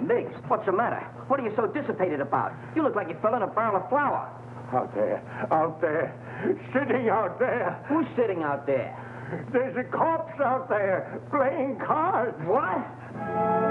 Miggs, what's the matter? What are you so dissipated about? You look like you fell in a barrel of flour. Out there, sitting out there. Who's sitting out there? There's a corpse out there playing cards. What?